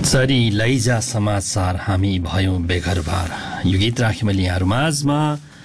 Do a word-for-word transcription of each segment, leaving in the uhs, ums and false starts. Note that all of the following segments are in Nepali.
चरी लैजा समाचार हामी भयौं बेघरबार। यो गीत राखेँ मैले यहाँहरू माझमा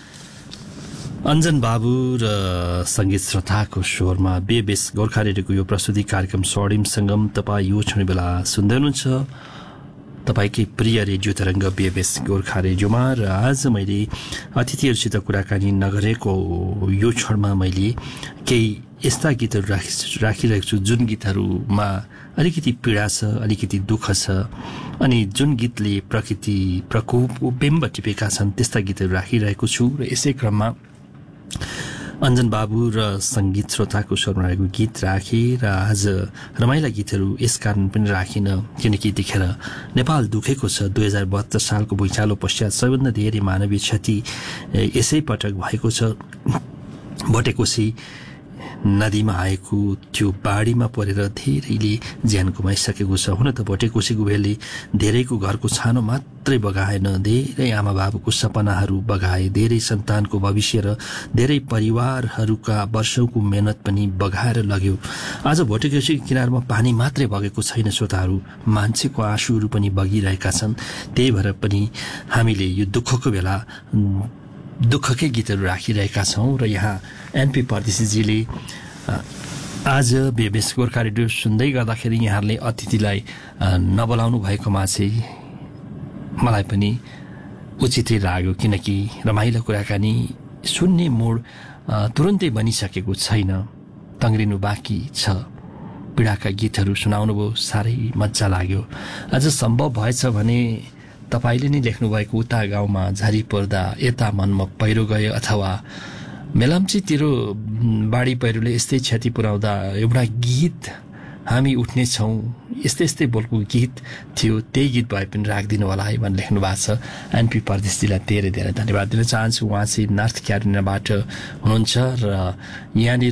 अञ्जन बाबु र संगीत श्रोताको स्वरमा बेबेस गोर्खा रेडियोको यो प्रस्तुति कार्यक्रम स्वर्णिम सङ्गम तपाईँ यो क्षण बेला सुन्दै हुनुहुन्छ तपाईँकै प्रिय रेडियो तरङ्ग बेबेस गोर्खा रेडियोमा। र आज मैले अतिथिहरूसित कुराकानी नगरेको यो क्षणमा मैले केही यस्ता गीतहरू राखि राखिरहेको छु जुन गीतहरूमा अलिकति पीडा छ, अलिकति दुःख छ, अनि जुन गीतले प्रकृति प्रकोपको बिम्ब टिपेका छन् त्यस्ता गीतहरू राखिरहेको छु। र यसै क्रममा अञ्जन बाबु र संगीत श्रोताको स्वरमा रहेको गीत राखेँ र आज रमाइला गीतहरू यस कारण पनि राखिन किनकि यतिखेर नेपाल दुखेको छ। दुई हजार बहत्तर सालको भुइँचालो पश्चात सबैभन्दा धेरै मानवीय क्षति यसै पटक भएको छ। भटेकोसी नदीमा आएको त्यो बाढीमा परेर धेरैले ज्यान गुमाइसकेको छ। हुन त भटेकोसीको भेलले धेरैको घरको छानो मात्रै बगाएन, धेरै आमा बाबुको सपनाहरू बगाए, धेरै सन्तानको भविष्य र धेरै परिवारहरूका वर्षौंको मेहनत पनि बगाएर लग्यो। आज भटेकोसीको किनारमा पानी मात्रै बगेको छैन श्रोताहरू, मान्छेको आँसुहरू पनि बगिरहेका छन्। त्यही भएर पनि हामीले यो दुःखको बेला दुःखकै गीतहरू राखिरहेका छौँ। र यहाँ एनपी परदेशीजीले आज बेबेस गोर्खा रेडियो सुन्दै गर्दाखेरि यहाँहरूले अतिथिलाई नबोलाउनु भएकोमा चाहिँ मलाई पनि उचितै लाग्यो किनकि रमाइलो कुराकानी सुन्ने मोड तुरन्तै बनिसकेको छैन, तङ्ग्रिनु बाँकी छ। पीडाका गीतहरू सुनाउनु भयो, साह्रै मजा लाग्यो। आज सम्भव भएछ भने तपाईँले नै लेख्नुभएको उता गाउँमा झरी पर्दा यता मनमा पहिरो गयो अथवा मेलम्चीतिर बाढी पहिरोले यस्तै क्षति पुर्याउँदा एउटा गीत हामी उठ्नेछौँ, यस्तै यस्तै बोलको गीत थियो, त्यही गीत भए पनि राखिदिनु होला है भनेर लेख्नु भएको छ। एनपी परदेशीलाई धेरै धेरै धन्यवाद दिन चाहन्छु। उहाँ चाहिँ नर्थ क्यारोलिनाबाट हुनुहुन्छ र यहाँनिर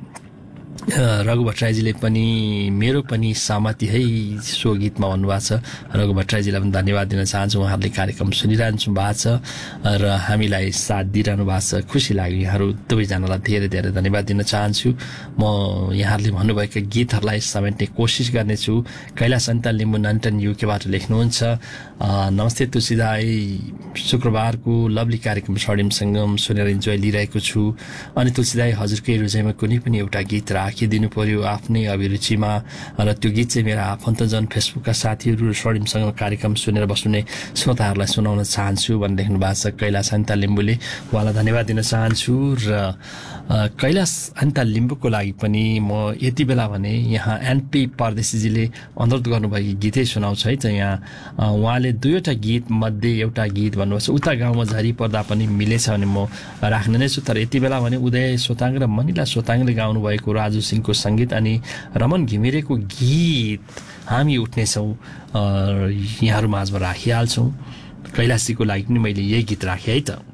रघु भट्टराईजीले पनि मेरो पनि सहमति है सो गीतमा भन्नुभएको छ। रघु भट्टराईजीलाई पनि धन्यवाद दिन चाहन्छु, उहाँहरूले कार्यक्रम सुनिरहनु भएको छ र हामीलाई साथ दिइरहनु भएको छ। खुसी लाग्यो, यहाँहरू दुवैजनालाई धेरै धेरै धन्यवाद दिन चाहन्छु। म यहाँहरूले भन्नुभएका गीतहरूलाई समेट्ने कोसिस गर्नेछु। कैलाश अन्ता लिम्बू नन्टन युकेबाट लेख्नुहुन्छ, नमस्ते तुलसी दाई, शुक्रबारको लभली कार्यक्रम स्वर्णिम सङ्गम सुनेर इन्जोय लिइरहेको छु। अनि तुलसी दाई हजुरकै रुचाइमा कुनै पनि एउटा गीत राखिदिनु पर्यो आफ्नै अभिरुचिमा, र त्यो गीत चाहिँ मेरा आफन्तजन फेसबुकका साथीहरू स्वर्णिमसँग कार्यक्रम सुनेर बस्ने श्रोताहरूलाई सुनाउन चाहन्छु भनेर लेख्नु भएको छ कैलाश अन्ता लिम्बूले। उहाँलाई धन्यवाद दिन चाहन्छु। र कैलाश अन्ता लिम्बूको लागि पनि म यति बेला भने यहाँ एनपी परदेशीजीले अनुरोध गर्नुभएको गीतै सुनाउँछु है। चाहिँ यहाँ उहाँले दुईवटा गीत मध्ये एउटा गीत भन्नुभएको छ उता गाउँमा झरी पर्दा पनि मिलेछ भने म राख्ने नै छु। तर यति बेला भने उदय सोताङ र मनिला सोताङले गाउनुभएको राजु सिंहको सङ्गीत अनि रमन घिमिरेको गीत हामी उठ्नेछौँ यहाँहरू माझमा राखिहाल्छौँ। कैलाशजीको लागि पनि मैले यही गीत राखेँ है त।